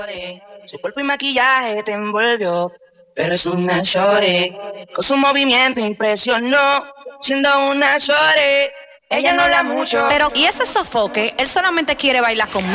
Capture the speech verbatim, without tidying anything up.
Su cuerpo y maquillaje te envolvió, pero es una shorty. Con su movimiento impresionó, siendo una shorty. Ella no habla mucho, Pero, ¿y ese sofoque? Él solamente quiere bailar conmigo.